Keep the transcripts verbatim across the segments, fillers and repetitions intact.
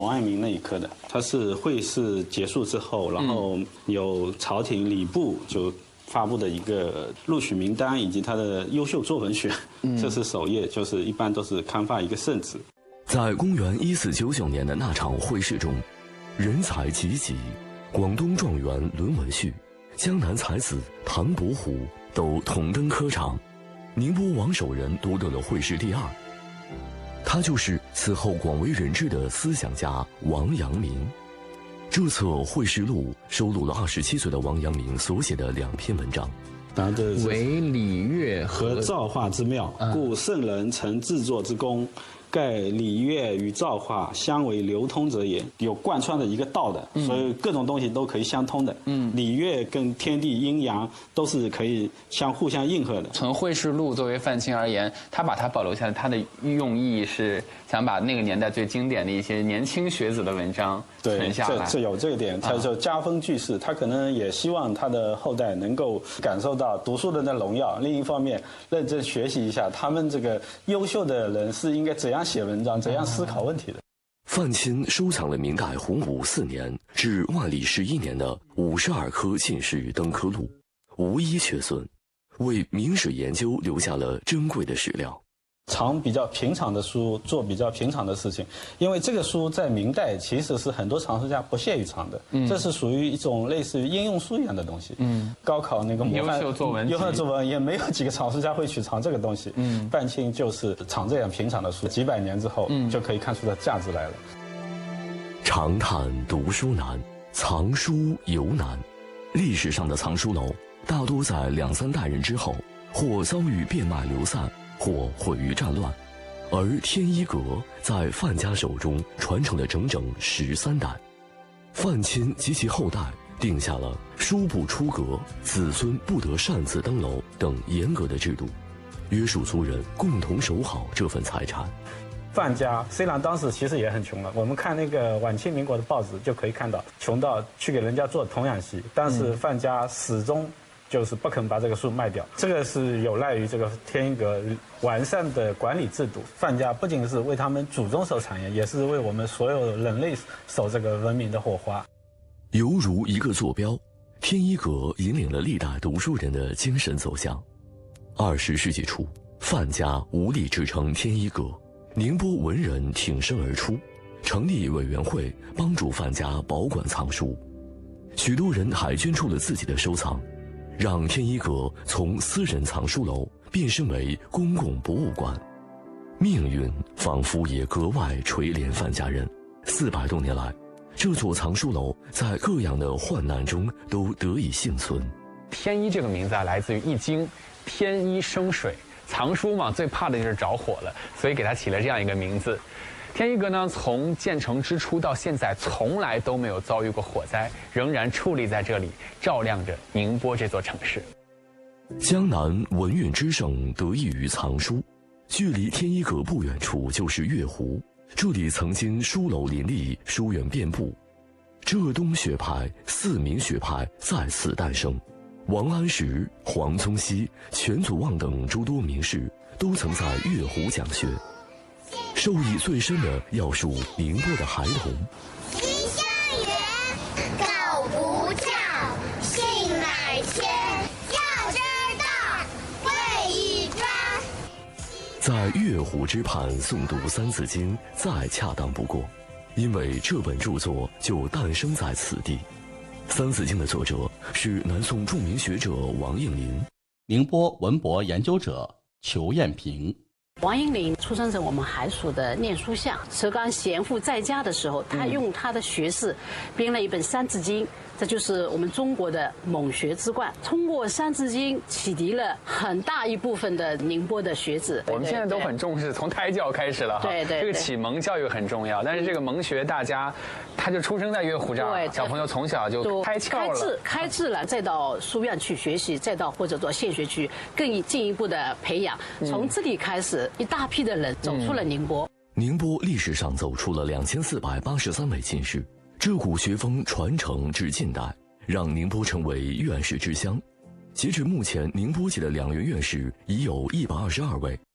王阳明那一科的，他是会试结束之后，然后有朝廷礼部就发布的一个录取名单以及他的优秀作文选，这是首页，就是一般都是刊发一个圣旨。 在公元一四九九年的那场会试中，人才济济，广东状元伦文旭、江南才子唐伯虎都同登科场，宁波王守仁夺得了会试第二。他就是此后广为人知的思想家王阳明。这册《会试录》收录了二十七岁的王阳明所写的两篇文章， 然后为礼乐和造化之妙，故圣人成制作之功，盖礼乐与造化相为流通者也，有贯穿的一个道的，所以各种东西都可以相通的。嗯，礼乐跟天地阴阳都是可以相互相应和的。 从《会试录》作为范钦而言，他把它保留下来，他的用意是想把那个年代最经典的一些年轻学子的文章存下来。 对，这这有这个点，他就加封句式，他可能也希望他的后代能够感受到读书人的荣耀。另一方面，认真学习一下他们这个优秀的人是应该怎样写文章、怎样思考问题的。 范钦收藏了明代洪武四年至万历十一年的五十二科进士登科录，无一缺损，为明史研究留下了珍贵的史料。 藏比较平常的书，做比较平常的事情，因为这个书在明代其实是很多藏书家不屑于藏的，嗯，这是属于一种类似于应用书一样的东西。嗯，高考那个模范优秀作文， 优秀作文也没有几个藏书家会去藏这个东西。嗯，范钦就是藏这样平常的书，几百年之后，嗯，就可以看出它价值来了。 长叹读书难，藏书尤难。历史上的藏书楼大多在两三代人之后，或遭遇变卖流散，或毁于战乱，而天一阁在范家手中传承了整整十三代。范钦及其后代定下了书不出阁，子孙不得擅自登楼等严格的制度，约束族人共同守好这份财产。 范家虽然当时其实也很穷了，我们看那个晚清民国的报纸就可以看到，穷到去给人家做童养媳，但是范家始终就是不肯把这个书卖掉，这个是有赖于这个天一阁完善的管理制度。范家不仅是为他们祖宗守产业，也是为我们所有人类守这个文明的火花。 犹如一个坐标，天一阁引领了历代读书人的精神走向。二十世纪初，范家无力支撑天一阁，宁波文人挺身而出，成立委员会帮助范家保管藏书。许多人还捐出了自己的收藏，让天一阁从私人藏书楼变身为公共博物馆。命运仿佛也格外垂怜范家人。四百多年来，这座藏书楼在各样的患难中都得以幸存。 天一这个名字啊，来自于《易经》，天一生水，藏书嘛，最怕的就是着火了，所以给它起了这样一个名字。天一阁呢，从建成之初到现在，从来都没有遭遇过火灾，仍然矗立在这里，照亮着宁波这座城市。 江南文运之盛得益于藏书，距离天一阁不远处就是月湖，这里曾经书楼林立，书院遍布。浙东学派、四明学派在此诞生，王安石、黄宗羲、全祖望等诸多名士都曾在月湖讲学。受益最深的要数宁波的孩童。 金香园，狗不叫，性乃迁，要知道，会易专。 在月湖之畔诵读《三字经》再恰当不过，因为这本著作就诞生在此地。《三字经》的作者是南宋著名学者王应麟， 宁波文博研究者裘艳萍。 王应麟出生在我们海属的念书巷，石刚贤父在家的时候，他用他的学识编了一本《三字经》，这就是我们中国的蒙学之冠。通过《三字经》启迪了很大一部分的宁波的学子。 我们现在都很重视，从胎教开始了哈。 对 对, 对， 这个启蒙教育很重要。但是这个蒙学大家，他就出生在月湖这儿，小朋友从小就开窍了， 开智开智了，再到书院去学习，再到或者到县学区更进一步的培养。从这里开始，一大批的人走出了宁波。 宁波历史上走出了两千四百八十三位进士，这股学风传承至近代，让宁波成为院士之乡。截至目前，宁波籍的两院院士已有一百二十二位。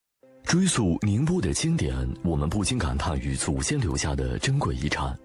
追溯宁波的经典，我们不禁感叹于祖先留下的珍贵遗产。